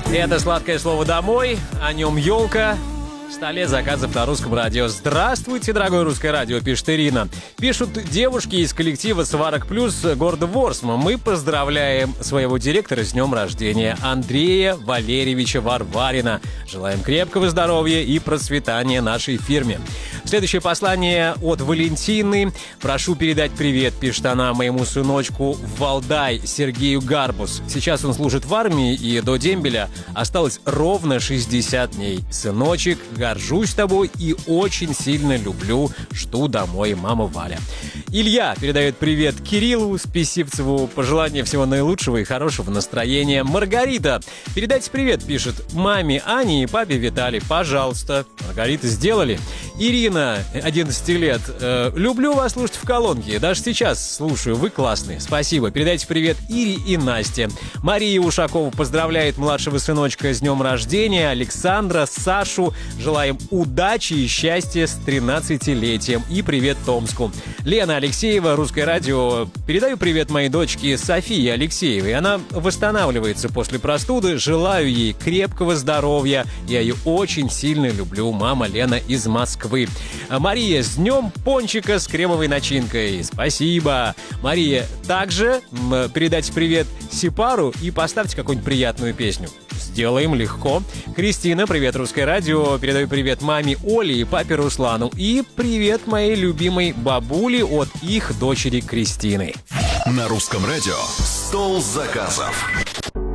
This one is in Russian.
Это сладкое слово «домой», о нем елка. 100 лет заказов на русском радио. Здравствуйте, дорогое русское радио, пишет Ирина. Пишут девушки из коллектива «Сварок Плюс» города Ворсма. Мы поздравляем своего директора с днем рождения, Андрея Валерьевича Варварина. Желаем крепкого здоровья и процветания нашей фирме. Следующее послание от Валентины. Прошу передать привет, пишет она, моему сыночку Валдай Сергею Гарбус. Сейчас он служит в армии, и до дембеля осталось ровно 60 дней. Сыночек, горжусь тобой и очень сильно люблю. Жду домой, мама Валя. Илья передает привет Кириллу Списивцеву. Пожелание всего наилучшего и хорошего настроения. Маргарита, передайте привет, пишет маме Ане и папе Виталий. Пожалуйста. Маргарита, сделали. Ирина, 11 лет. Люблю вас слушать в колонке. Даже сейчас слушаю. Вы классные. Спасибо. Передайте привет Ире и Насте. Мария Ушакова поздравляет младшего сыночка с днем рождения. Александра, Сашу. Желаем удачи и счастья с 13-летием. И привет Томску. Лена Алексеева, Русское радио. Передаю привет моей дочке Софии Алексеевой. Она восстанавливается после простуды. Желаю ей крепкого здоровья. Я ее очень сильно люблю. Мама Лена из Москвы. Мария, с днем пончика с кремовой начинкой. Спасибо. Мария, также передайте привет Сипару и поставьте какую-нибудь приятную песню. Сделаем легко. Кристина, привет, Русское радио. Передаю привет маме Оле и папе Руслану. И привет моей любимой бабуле от их дочери Кристины. На Русском радио «Стол заказов».